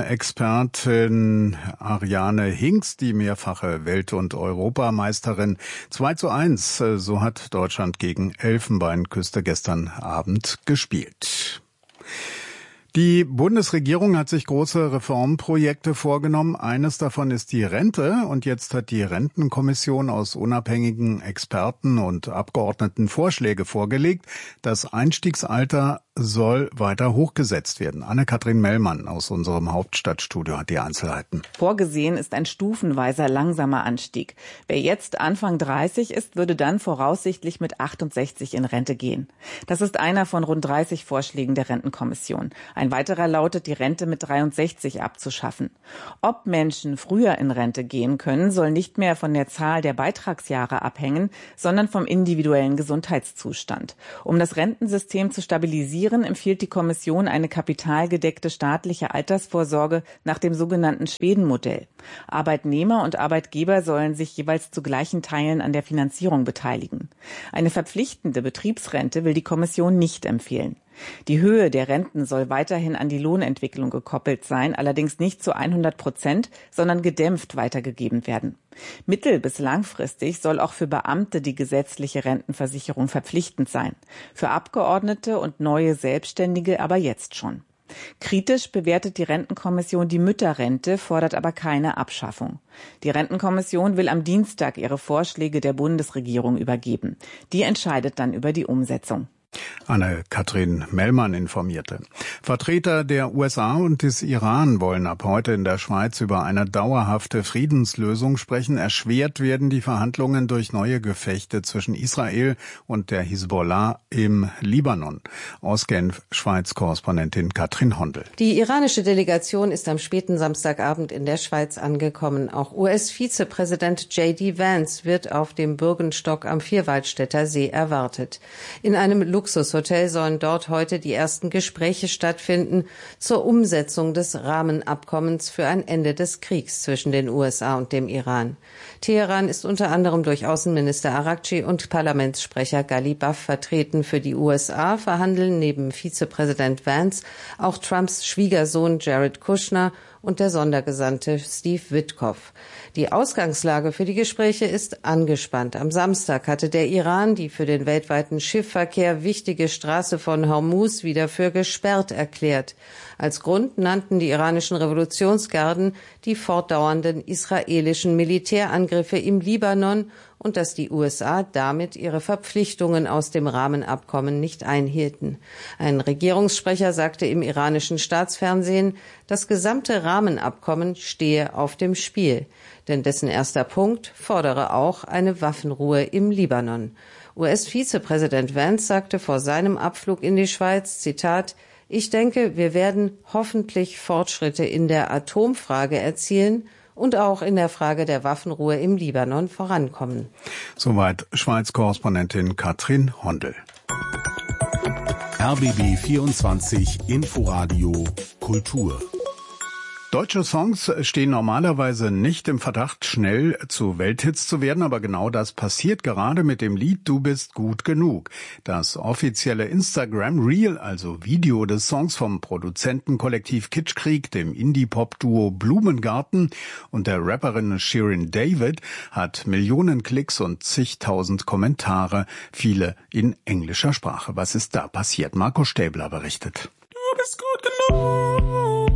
Speaker 7: WM-Expertin Ariane Hinks, die mehrfache Welt- und Europameisterin. 2:1, so hat Deutschland gegen Elfenbeinküste gestern Abend gespielt. Die Bundesregierung hat sich große Reformprojekte vorgenommen. Eines davon ist die Rente. Und jetzt hat die Rentenkommission aus unabhängigen Experten und Abgeordneten Vorschläge vorgelegt. Das Einstiegsalter soll weiter hochgesetzt werden. Anne-Kathrin Mellmann aus unserem Hauptstadtstudio hat die Einzelheiten.
Speaker 9: Vorgesehen ist ein stufenweiser, langsamer Anstieg. Wer jetzt Anfang 30 ist, würde dann voraussichtlich mit 68 in Rente gehen. Das ist einer von rund 30 Vorschlägen der Rentenkommission. Ein weiterer lautet, die Rente mit 63 abzuschaffen. Ob Menschen früher in Rente gehen können, soll nicht mehr von der Zahl der Beitragsjahre abhängen, sondern vom individuellen Gesundheitszustand. Um das Rentensystem zu stabilisieren, empfiehlt die Kommission eine kapitalgedeckte staatliche Altersvorsorge nach dem sogenannten Schweden-Modell. Arbeitnehmer und Arbeitgeber sollen sich jeweils zu gleichen Teilen an der Finanzierung beteiligen. Eine verpflichtende Betriebsrente will die Kommission nicht empfehlen. Die Höhe der Renten soll weiterhin an die Lohnentwicklung gekoppelt sein, allerdings nicht zu 100%, sondern gedämpft weitergegeben werden. Mittel- bis langfristig soll auch für Beamte die gesetzliche Rentenversicherung verpflichtend sein, für Abgeordnete und neue Selbstständige aber jetzt schon. Kritisch bewertet die Rentenkommission die Mütterrente, fordert aber keine Abschaffung. Die Rentenkommission will am Dienstag ihre Vorschläge der Bundesregierung übergeben. Die entscheidet dann über die Umsetzung.
Speaker 7: Anne-Kathrin Mellmann informierte. Vertreter der USA und des Iran wollen ab heute in der Schweiz über eine dauerhafte Friedenslösung sprechen. Erschwert werden die Verhandlungen durch neue Gefechte zwischen Israel und der Hisbollah im Libanon. Aus Genf, Schweiz-Korrespondentin Katrin Hondel.
Speaker 5: Die iranische Delegation ist am späten Samstagabend in der Schweiz angekommen. Auch US-Vizepräsident J.D. Vance wird auf dem Bürgenstock am Vierwaldstätter See erwartet. In einem Luxushotel sollen dort heute die ersten Gespräche stattfinden zur Umsetzung des Rahmenabkommens für ein Ende des Kriegs zwischen den USA und dem Iran. Teheran ist unter anderem durch Außenminister Araghchi und Parlamentssprecher Ghalibaf vertreten. Für die USA verhandeln neben Vizepräsident Vance auch Trumps Schwiegersohn Jared Kushner und der Sondergesandte Steve Witkoff. Die Ausgangslage für die Gespräche ist angespannt. Am Samstag hatte der Iran die für den weltweiten Schiffverkehr wichtige Straße von Hormuz wieder für gesperrt erklärt. Als Grund nannten die iranischen Revolutionsgarden die fortdauernden israelischen Militärangriffe im Libanon und dass die USA damit ihre Verpflichtungen aus dem Rahmenabkommen nicht einhielten. Ein Regierungssprecher sagte im iranischen Staatsfernsehen, das gesamte Rahmenabkommen stehe auf dem Spiel, denn dessen erster Punkt fordere auch eine Waffenruhe im Libanon. US-Vizepräsident Vance sagte vor seinem Abflug in die Schweiz, Zitat, ich denke, wir werden hoffentlich Fortschritte in der Atomfrage erzielen und auch in der Frage der Waffenruhe im Libanon vorankommen.
Speaker 7: Soweit Schweiz-Korrespondentin Katrin Hondel.
Speaker 4: RBB 24 Inforadio Kultur.
Speaker 7: Deutsche Songs stehen normalerweise nicht im Verdacht, schnell zu Welthits zu werden, aber genau das passiert gerade mit dem Lied Du bist gut genug. Das offizielle Instagram-Reel, also Video des Songs vom Produzentenkollektiv Kitschkrieg, dem Indie-Pop-Duo Blumengarten und der Rapperin Shirin David, hat Millionen Klicks und zigtausend Kommentare, viele in englischer Sprache. Was ist da passiert? Marco Stäbler berichtet.
Speaker 10: Du bist gut genug.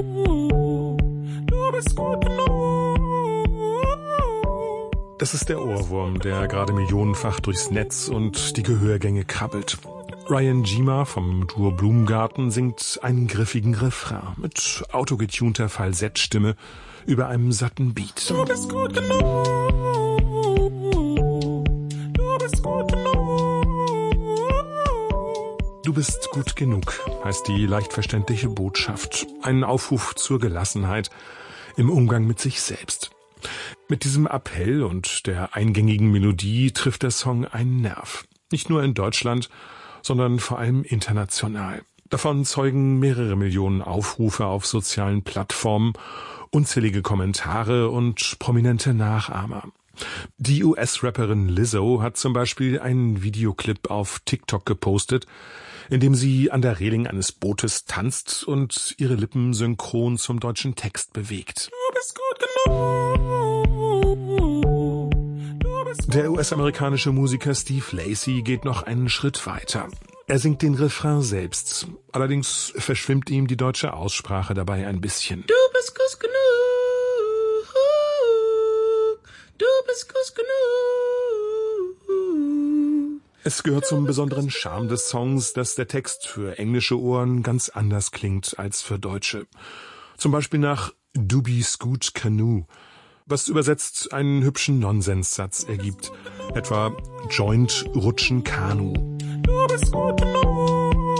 Speaker 10: Das ist der Ohrwurm, der gerade millionenfach durchs Netz und die Gehörgänge krabbelt. Ryan Gima vom Duo Blumengarten singt einen griffigen Refrain mit autogetunter Falsettstimme über einem satten Beat. Du bist gut genug. Du bist gut genug. Du bist gut genug, heißt die leicht verständliche Botschaft. Ein Aufruf zur Gelassenheit im Umgang mit sich selbst. Mit diesem Appell und der eingängigen Melodie trifft der Song einen Nerv. Nicht nur in Deutschland, sondern vor allem international. Davon zeugen mehrere Millionen Aufrufe auf sozialen Plattformen, unzählige Kommentare und prominente Nachahmer. Die US-Rapperin Lizzo hat zum Beispiel einen Videoclip auf TikTok gepostet, in dem sie an der Reling eines Bootes tanzt und ihre Lippen synchron zum deutschen Text bewegt. Du bist gut genug. Der US-amerikanische Musiker Steve Lacy geht noch einen Schritt weiter. Er singt den Refrain selbst. Allerdings verschwimmt ihm die deutsche Aussprache dabei ein bisschen.
Speaker 11: Du bist gut genug. Du bist gut genug.
Speaker 10: Es gehört zum besonderen Charme des Songs, dass der Text für englische Ohren ganz anders klingt als für deutsche. Zum Beispiel nach Du bist gut genug, was übersetzt einen hübschen Nonsenssatz ergibt. Etwa Joint rutschen Kanu.
Speaker 11: Du bist gut genug.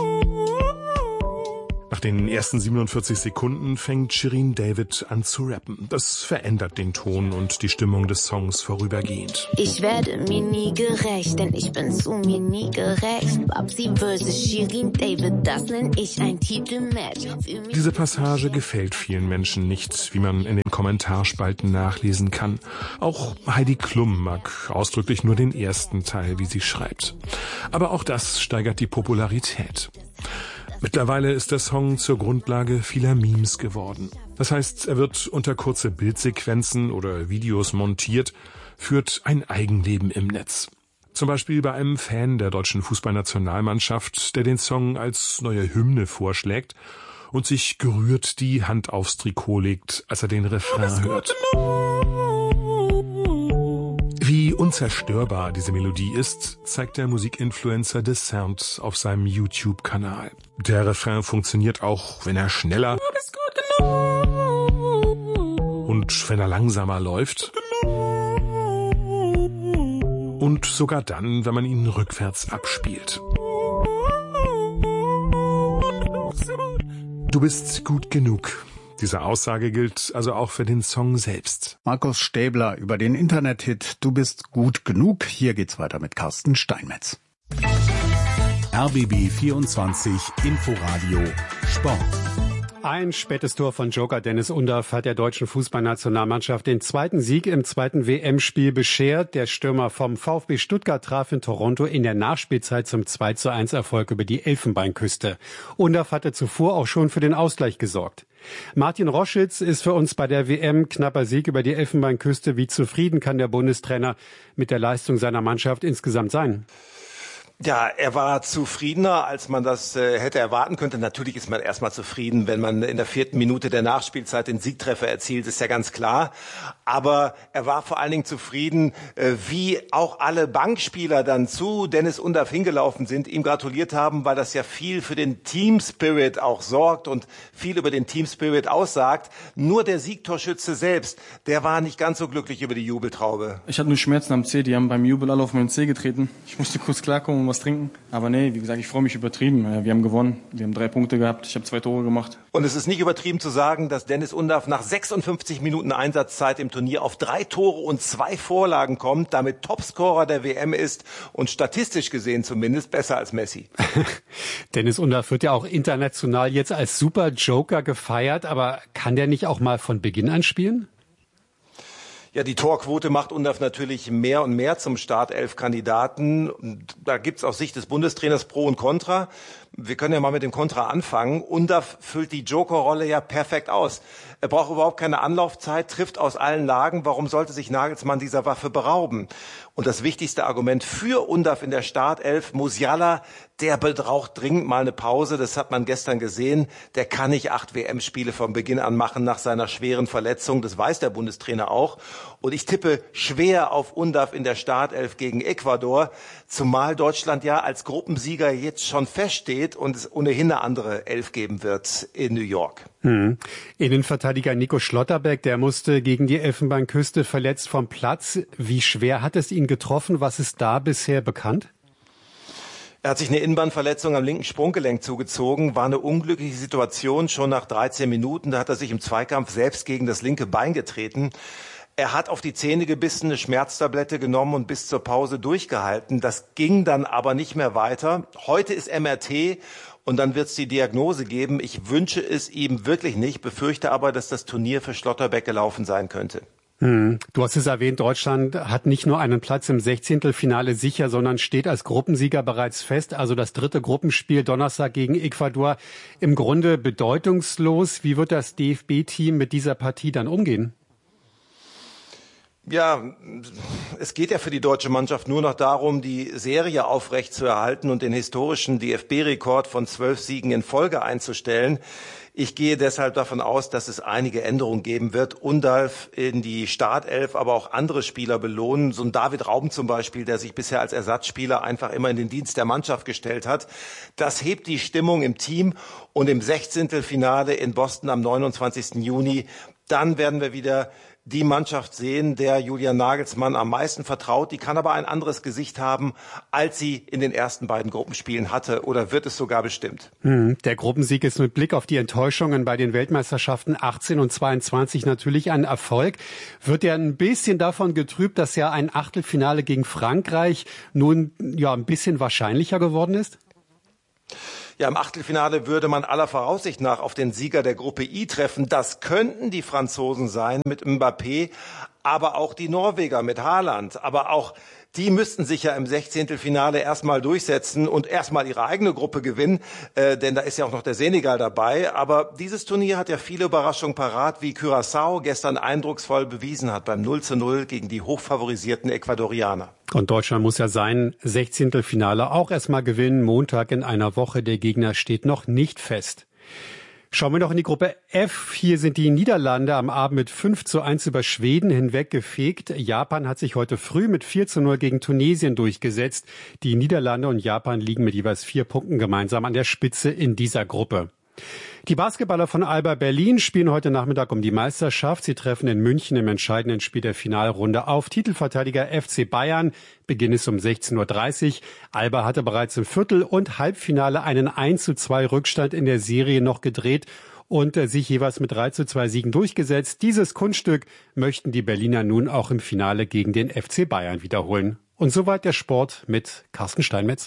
Speaker 10: Nach den ersten 47 Sekunden fängt Shirin David an zu rappen. Das verändert den Ton und die Stimmung des Songs vorübergehend.
Speaker 12: Ich werde mir nie gerecht, denn ich bin zu mir nie gerecht. Babsi versus Shirin David, das nenn ich ein Titelmatch.
Speaker 10: Diese Passage gefällt vielen Menschen nicht, wie man in den Kommentarspalten nachlesen kann. Auch Heidi Klum mag ausdrücklich nur den ersten Teil, wie sie schreibt. Aber auch das steigert die Popularität. Mittlerweile ist der Song zur Grundlage vieler Memes geworden. Das heißt, er wird unter kurze Bildsequenzen oder Videos montiert, führt ein Eigenleben im Netz. Zum Beispiel bei einem Fan der deutschen Fußballnationalmannschaft, der den Song als neue Hymne vorschlägt und sich gerührt die Hand aufs Trikot legt, als er den Refrain hört. Wie unzerstörbar diese Melodie ist, zeigt der Musikinfluencer Descent auf seinem YouTube-Kanal. Der Refrain funktioniert auch, wenn er schneller und wenn er langsamer läuft. Und sogar dann, wenn man ihn rückwärts abspielt. Du bist gut genug. Diese Aussage gilt also auch für den Song selbst.
Speaker 7: Markus Stäbler über den Internethit Du bist gut genug. Hier geht's weiter mit Carsten Steinmetz.
Speaker 4: RBB 24 Inforadio Sport.
Speaker 13: Ein spätes Tor von Joker Dennis Undaff hat der deutschen Fußballnationalmannschaft den zweiten Sieg im zweiten WM-Spiel beschert. Der Stürmer vom VfB Stuttgart traf in Toronto in der Nachspielzeit zum 2:1 Erfolg über die Elfenbeinküste. Undaff hatte zuvor auch schon für den Ausgleich gesorgt. Martin Roschitz ist für uns bei der WM. Knapper Sieg über die Elfenbeinküste. Wie zufrieden kann der Bundestrainer mit der Leistung seiner Mannschaft insgesamt sein?
Speaker 14: Ja, er war zufriedener, als man das hätte erwarten können. Natürlich ist man erstmal zufrieden, wenn man in der 4. Minute der Nachspielzeit den Siegtreffer erzielt, ist ja ganz klar. Aber er war vor allen Dingen zufrieden, wie auch alle Bankspieler dann zu Dennis Undaff hingelaufen sind, ihm gratuliert haben, weil das ja viel für den Team Spirit auch sorgt und viel über den Team Spirit aussagt. Nur der Siegtorschütze selbst, der war nicht ganz so glücklich über die Jubeltraube.
Speaker 15: Ich hatte nur Schmerzen am Zeh, die haben beim Jubel alle auf meinen Zeh getreten. Ich musste kurz klarkommen und was trinken. Aber nee, wie gesagt, ich freue mich übertrieben. Wir haben gewonnen. Wir haben 3 Punkte gehabt. Ich habe 2 Tore gemacht.
Speaker 14: Und es ist nicht übertrieben zu sagen, dass Dennis Undaff nach 56 Minuten Einsatzzeit im Turnier auf 3 Tore und 2 Vorlagen kommt, damit Topscorer der WM ist und statistisch gesehen zumindest besser als Messi.
Speaker 13: Dennis Undaff wird ja auch international jetzt als Super Joker gefeiert. Aber kann der nicht auch mal von Beginn an spielen?
Speaker 14: Ja, die Torquote macht Undaff natürlich mehr und mehr zum Startelf-Kandidaten. Da gibt's aus Sicht des Bundestrainers Pro und Contra. Wir können ja mal mit dem Contra anfangen. Undaff füllt die Joker-Rolle ja perfekt aus. Er braucht überhaupt keine Anlaufzeit, trifft aus allen Lagen. Warum sollte sich Nagelsmann dieser Waffe berauben? Und das wichtigste Argument für Undaff in der Startelf, Musiala, der braucht dringend mal eine Pause. Das hat man gestern gesehen. Der kann nicht 8 WM-Spiele von Beginn an machen nach seiner schweren Verletzung. Das weiß der Bundestrainer auch. Und ich tippe schwer auf Undaff in der Startelf gegen Ecuador, zumal Deutschland ja als Gruppensieger jetzt schon feststeht und es ohnehin eine andere Elf geben wird in New York.
Speaker 13: Innenverteidiger Nico Schlotterbeck, der musste gegen die Elfenbeinküste verletzt vom Platz. Wie schwer hat es ihn getroffen? Was ist da bisher bekannt?
Speaker 14: Er hat sich eine Innenbandverletzung am linken Sprunggelenk zugezogen, war eine unglückliche Situation schon nach 13 Minuten. Da hat er sich im Zweikampf selbst gegen das linke Bein getreten. Er hat auf die Zähne gebissen, eine Schmerztablette genommen und bis zur Pause durchgehalten. Das ging dann aber nicht mehr weiter. Heute ist MRT und dann wird es die Diagnose geben. Ich wünsche es ihm wirklich nicht, befürchte aber, dass das Turnier für Schlotterbeck gelaufen sein könnte.
Speaker 13: Du hast es erwähnt, Deutschland hat nicht nur einen Platz im 16. sicher, sondern steht als Gruppensieger bereits fest. Also das 3. Gruppenspiel Donnerstag gegen Ecuador im Grunde bedeutungslos. Wie wird das DFB-Team mit dieser Partie dann umgehen?
Speaker 14: Ja, es geht ja für die deutsche Mannschaft nur noch darum, die Serie aufrechtzuerhalten und den historischen DFB-Rekord von 12 Siegen in Folge einzustellen. Ich gehe deshalb davon aus, dass es einige Änderungen geben wird. Undalf in die Startelf, aber auch andere Spieler belohnen. So ein David Raum zum Beispiel, der sich bisher als Ersatzspieler einfach immer in den Dienst der Mannschaft gestellt hat. Das hebt die Stimmung im Team. Und im 16. Finale in Boston am 29. Juni, dann werden wir wieder die Mannschaft sehen, der Julian Nagelsmann am meisten vertraut. Die kann aber ein anderes Gesicht haben, als sie in den ersten beiden Gruppenspielen hatte, oder wird es sogar bestimmt.
Speaker 13: Der Gruppensieg ist mit Blick auf die Enttäuschungen bei den Weltmeisterschaften 18 und 22 natürlich ein Erfolg. Wird ja ein bisschen davon getrübt, dass ja ein Achtelfinale gegen Frankreich nun ein bisschen wahrscheinlicher geworden ist?
Speaker 14: Ja, im Achtelfinale würde man aller Voraussicht nach auf den Sieger der Gruppe I treffen. Das könnten die Franzosen sein mit Mbappé, aber auch die Norweger mit Haaland. Aber auch die müssten sich ja im 16. Finale erstmal durchsetzen und erstmal ihre eigene Gruppe gewinnen, denn da ist ja auch noch der Senegal dabei. Aber dieses Turnier hat ja viele Überraschungen parat, wie Curaçao gestern eindrucksvoll bewiesen hat beim 0:0 gegen die hochfavorisierten Ecuadorianer.
Speaker 13: Und Deutschland muss ja sein 16. Finale auch erstmal gewinnen. Montag in einer Woche. Der Gegner steht noch nicht fest. Schauen wir noch in die Gruppe F. Hier sind die Niederlande am Abend mit 5:1 über Schweden hinweggefegt. Japan hat sich heute früh mit 4:0 gegen Tunesien durchgesetzt. Die Niederlande und Japan liegen mit jeweils 4 Punkten gemeinsam an der Spitze in dieser Gruppe. Die Basketballer von Alba Berlin spielen heute Nachmittag um die Meisterschaft. Sie treffen in München im entscheidenden Spiel der Finalrunde auf Titelverteidiger FC Bayern. Beginn ist um 16:30 Uhr. Alba hatte bereits im Viertel- und Halbfinale einen 1:2 Rückstand in der Serie noch gedreht und sich jeweils mit 3:2 Siegen durchgesetzt. Dieses Kunststück möchten die Berliner nun auch im Finale gegen den FC Bayern wiederholen. Und soweit der Sport mit Carsten Steinmetz.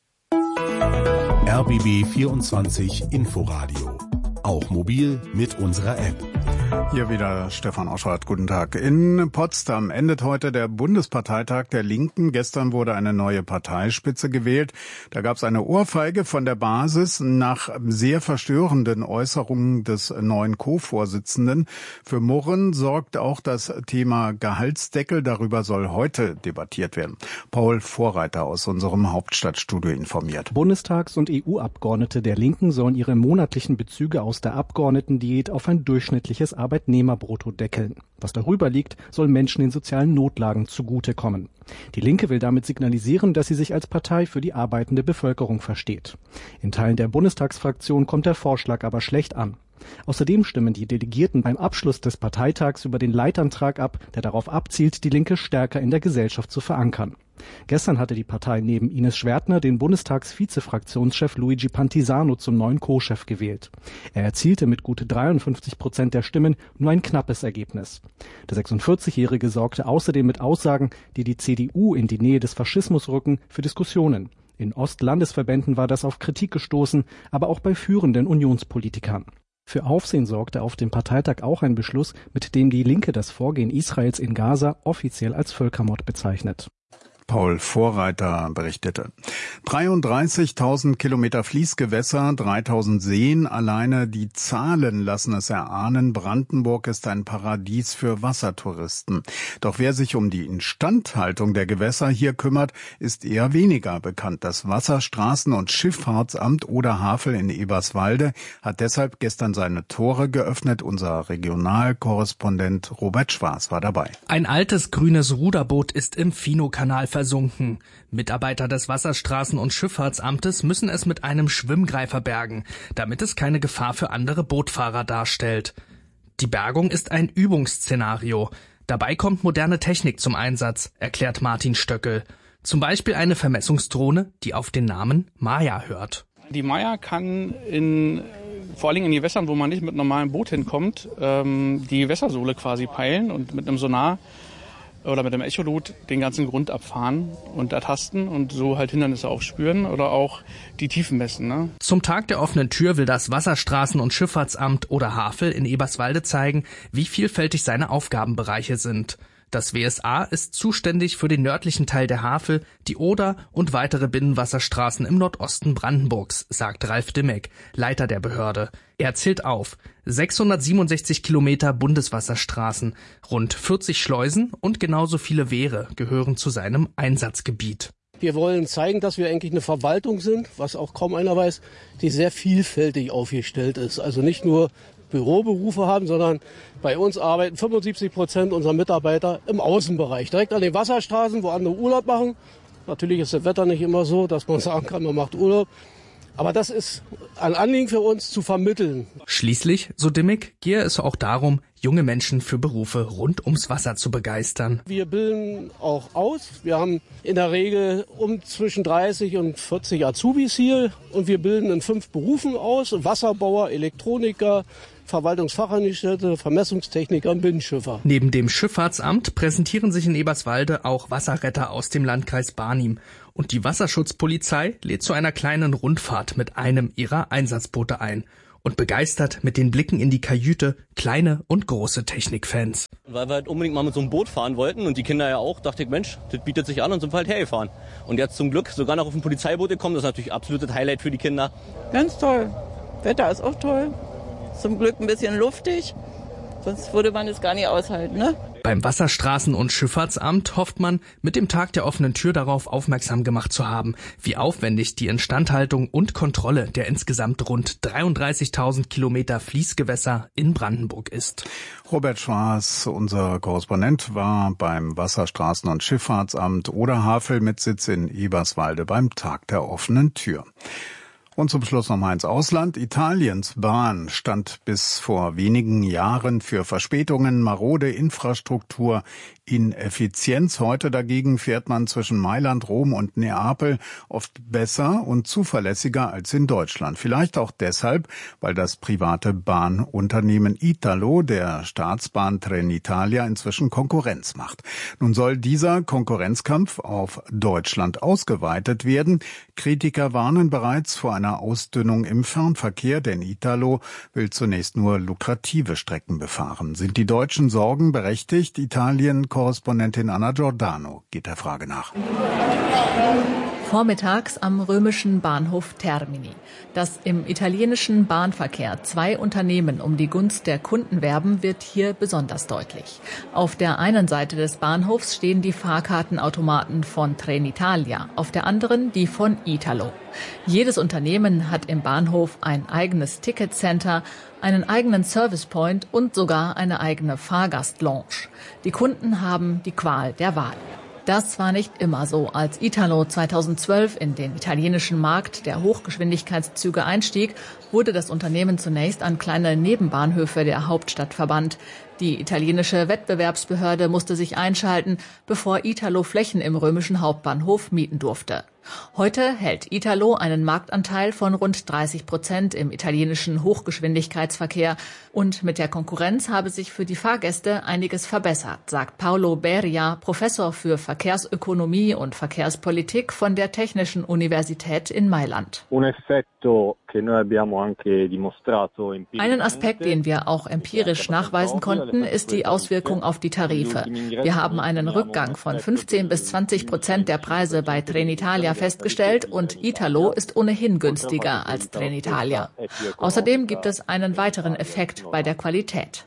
Speaker 4: RBB 24 Inforadio. Auch mobil mit unserer App.
Speaker 7: Hier wieder Stefan Oschwart. Guten Tag. In Potsdam endet heute der Bundesparteitag der Linken. Gestern wurde eine neue Parteispitze gewählt. Da gab es eine Ohrfeige von der Basis nach sehr verstörenden Äußerungen des neuen Co-Vorsitzenden. Für Murren sorgt auch das Thema Gehaltsdeckel. Darüber soll heute debattiert werden. Paul Vorreiter aus unserem Hauptstadtstudio informiert.
Speaker 16: Bundestags- und EU-Abgeordnete der Linken sollen ihre monatlichen Bezüge aus der Abgeordnetendiät auf ein durchschnittliches Arbeitnehmerbrutto deckeln. Was darüber liegt, soll Menschen in sozialen Notlagen zugutekommen. Die Linke will damit signalisieren, dass sie sich als Partei für die arbeitende Bevölkerung versteht. In Teilen der Bundestagsfraktion kommt der Vorschlag aber schlecht an. Außerdem stimmen die Delegierten beim Abschluss des Parteitags über den Leitantrag ab, der darauf abzielt, die Linke stärker in der Gesellschaft zu verankern. Gestern hatte die Partei neben Ines Schwertner den Bundestagsvizefraktionschef Luigi Pantisano zum neuen Co-Chef gewählt. Er erzielte mit gut 53% der Stimmen nur ein knappes Ergebnis. Der 46-Jährige sorgte außerdem mit Aussagen, die die CDU in die Nähe des Faschismus rücken, für Diskussionen. In Ostlandesverbänden war das auf Kritik gestoßen, aber auch bei führenden Unionspolitikern. Für Aufsehen sorgte auf dem Parteitag auch ein Beschluss, mit dem die Linke das Vorgehen Israels in Gaza offiziell als Völkermord bezeichnet.
Speaker 7: Paul Vorreiter berichtete. 33.000 Kilometer Fließgewässer, 3.000 Seen, alleine die Zahlen lassen es erahnen. Brandenburg ist ein Paradies für Wassertouristen. Doch wer sich um die Instandhaltung der Gewässer hier kümmert, ist eher weniger bekannt. Das Wasserstraßen- und Schifffahrtsamt oder Havel in Eberswalde hat deshalb gestern seine Tore geöffnet. Unser Regionalkorrespondent Robert Schwarz war dabei.
Speaker 17: Ein altes grünes Ruderboot ist im Finokanal versunken. Mitarbeiter des Wasserstraßen- und Schifffahrtsamtes müssen es mit einem Schwimmgreifer bergen, damit es keine Gefahr für andere Bootfahrer darstellt. Die Bergung ist ein Übungsszenario. Dabei kommt moderne Technik zum Einsatz, erklärt Martin Stöckel. Zum Beispiel eine Vermessungsdrohne, die auf den Namen Maya hört.
Speaker 18: Die Maya kann vor allem in die Gewässern, wo man nicht mit normalem Boot hinkommt, die Gewässersohle quasi peilen und mit einem Sonar oder mit dem Echolot den ganzen Grund abfahren und ertasten und so halt Hindernisse aufspüren oder auch die Tiefen messen. Ne?
Speaker 17: Zum Tag der offenen Tür will das Wasserstraßen- und Schifffahrtsamt oder Havel in Eberswalde zeigen, wie vielfältig seine Aufgabenbereiche sind. Das WSA ist zuständig für den nördlichen Teil der Havel, die Oder und weitere Binnenwasserstraßen im Nordosten Brandenburgs, sagt Ralf Dimmeck, Leiter der Behörde. Er zählt auf: 667 Kilometer Bundeswasserstraßen, rund 40 Schleusen und genauso viele Wehre gehören zu seinem Einsatzgebiet.
Speaker 19: Wir wollen zeigen, dass wir eigentlich eine Verwaltung sind, was auch kaum einer weiß, die sehr vielfältig aufgestellt ist. Also nicht nur Büroberufe haben, sondern bei uns arbeiten 75% unserer Mitarbeiter im Außenbereich, direkt an den Wasserstraßen, wo andere Urlaub machen. Natürlich ist das Wetter nicht immer so, dass man sagen kann, man macht Urlaub. Aber das ist ein Anliegen für uns zu vermitteln.
Speaker 17: Schließlich, so Dimmick, gehe es auch darum, junge Menschen für Berufe rund ums Wasser zu begeistern.
Speaker 19: Wir bilden auch aus. Wir haben in der Regel zwischen 30 und 40 Azubis hier. Und wir bilden in 5 Berufen aus: Wasserbauer, Elektroniker, Verwaltungsfachangestellte, Vermessungstechniker und Binnenschiffer.
Speaker 17: Neben dem Schifffahrtsamt präsentieren sich in Eberswalde auch Wasserretter aus dem Landkreis Barnim. Und die Wasserschutzpolizei lädt zu einer kleinen Rundfahrt mit einem ihrer Einsatzboote ein und begeistert mit den Blicken in die Kajüte kleine und große Technikfans.
Speaker 20: Weil wir halt unbedingt mal mit so einem Boot fahren wollten und die Kinder ja auch, dachte ich, Mensch, das bietet sich an und sind wir halt hergefahren. Und jetzt zum Glück sogar noch auf ein Polizeiboot gekommen, das ist natürlich absolutes Highlight für die Kinder.
Speaker 21: Ganz toll. Wetter ist auch toll. Zum Glück ein bisschen luftig, sonst würde man es gar nicht aushalten, ne?
Speaker 17: Beim Wasserstraßen- und Schifffahrtsamt hofft man, mit dem Tag der offenen Tür darauf aufmerksam gemacht zu haben, wie aufwendig die Instandhaltung und Kontrolle der insgesamt rund 33.000 Kilometer Fließgewässer in Brandenburg ist.
Speaker 7: Robert Schwarz, unser Korrespondent, war beim Wasserstraßen- und Schifffahrtsamt Oder-Havel mit Sitz in Eberswalde beim Tag der offenen Tür. Und zum Schluss noch mal ins Ausland. Italiens Bahn stand bis vor wenigen Jahren für Verspätungen, marode Infrastruktur, Ineffizienz. Heute dagegen fährt man zwischen Mailand, Rom und Neapel oft besser und zuverlässiger als in Deutschland. Vielleicht auch deshalb, weil das private Bahnunternehmen Italo der Staatsbahn Trenitalia inzwischen Konkurrenz macht. Nun soll dieser Konkurrenzkampf auf Deutschland ausgeweitet werden. Kritiker warnen bereits vor einer Ausdünnung im Fernverkehr, denn Italo will zunächst nur lukrative Strecken befahren. Sind die deutschen Sorgen berechtigt? Italien-Korrespondentin Anna Giordano geht der Frage nach.
Speaker 6: Vormittags am römischen Bahnhof Termini. Dass im italienischen Bahnverkehr 2 Unternehmen um die Gunst der Kunden werben, wird hier besonders deutlich. Auf der einen Seite des Bahnhofs stehen die Fahrkartenautomaten von Trenitalia, auf der anderen die von Italo. Jedes Unternehmen hat im Bahnhof ein eigenes Ticketcenter, einen eigenen Servicepoint und sogar eine eigene Fahrgastlounge. Die Kunden haben die Qual der Wahl. Das war nicht immer so. Als Italo 2012 in den italienischen Markt der Hochgeschwindigkeitszüge einstieg, wurde das Unternehmen zunächst an kleine Nebenbahnhöfe der Hauptstadt verbannt. Die italienische Wettbewerbsbehörde musste sich einschalten, bevor Italo Flächen im römischen Hauptbahnhof mieten durfte. Heute hält Italo einen Marktanteil von rund 30% im italienischen Hochgeschwindigkeitsverkehr. Und mit der Konkurrenz habe sich für die Fahrgäste einiges verbessert, sagt Paolo Beria, Professor für Verkehrsökonomie und Verkehrspolitik von der Technischen Universität in Mailand. Einen Aspekt, den wir auch empirisch nachweisen konnten, ist die Auswirkung auf die Tarife. Wir haben einen Rückgang von 15-20% der Preise bei Trenitalia festgestellt und Italo ist ohnehin günstiger als Trenitalia. Außerdem gibt es einen weiteren Effekt bei der Qualität.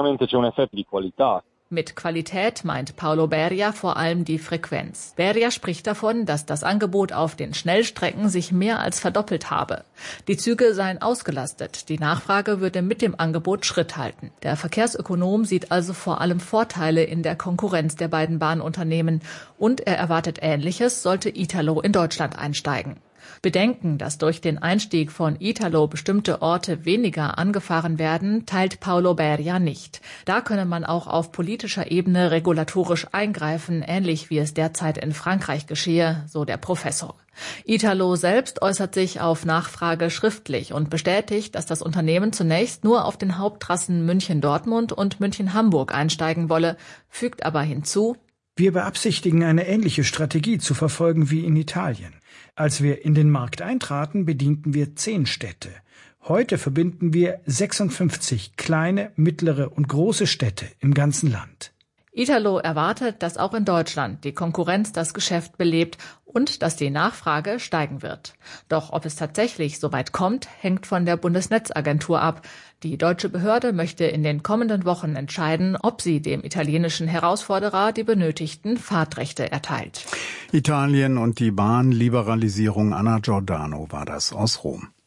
Speaker 6: Mit Qualität meint Paolo Beria vor allem die Frequenz. Beria spricht davon, dass das Angebot auf den Schnellstrecken sich mehr als verdoppelt habe. Die Züge seien ausgelastet, die Nachfrage würde mit dem Angebot Schritt halten. Der Verkehrsökonom sieht also vor allem Vorteile in der Konkurrenz der beiden Bahnunternehmen und er erwartet Ähnliches, sollte Italo in Deutschland einsteigen. Bedenken, dass durch den Einstieg von Italo bestimmte Orte weniger angefahren werden, teilt Paolo Beria nicht. Da könne man auch auf politischer Ebene regulatorisch eingreifen, ähnlich wie es derzeit in Frankreich geschehe, so der Professor. Italo selbst äußert sich auf Nachfrage schriftlich und bestätigt, dass das Unternehmen zunächst nur auf den Haupttrassen München-Dortmund und München-Hamburg einsteigen wolle, fügt aber hinzu:
Speaker 22: Wir beabsichtigen, eine ähnliche Strategie zu verfolgen wie in Italien. Als wir in den Markt eintraten, bedienten wir 10 Städte. Heute verbinden wir 56 kleine, mittlere und große Städte im ganzen Land.
Speaker 6: Italo erwartet, dass auch in Deutschland die Konkurrenz das Geschäft belebt und dass die Nachfrage steigen wird. Doch ob es tatsächlich so weit kommt, hängt von der Bundesnetzagentur ab. Die deutsche Behörde möchte in den kommenden Wochen entscheiden, ob sie dem italienischen Herausforderer die benötigten Fahrtrechte erteilt.
Speaker 7: Italien und die Bahnliberalisierung. Anna Giordano war das aus Rom.